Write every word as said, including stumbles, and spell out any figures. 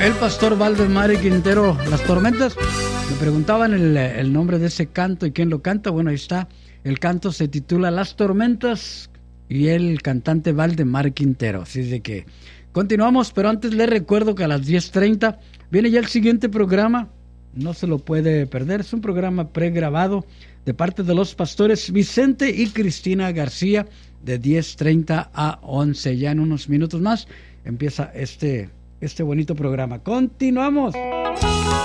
el pastor Valdemar Quintero. Las tormentas, me preguntaban el, el nombre de ese canto y quién lo canta. Bueno, ahí está, el canto se titula Las tormentas y el cantante Valdemar Quintero. Así es de que continuamos, pero antes les recuerdo que a las diez treinta viene ya el siguiente programa. No se lo puede perder, es un programa pregrabado de parte de los pastores Vicente y Cristina García de diez treinta a once. Ya en unos minutos más empieza este, este bonito programa. Continuamos.